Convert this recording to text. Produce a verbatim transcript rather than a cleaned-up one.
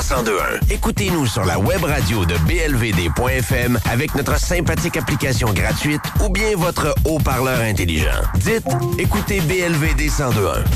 cent deux virgule un. Écoutez-nous sur la web radio de b l v d point f m avec notre sympathique application gratuite ou bien votre haut-parleur intelligent. Dites « Écoutez B L V D cent deux virgule un ».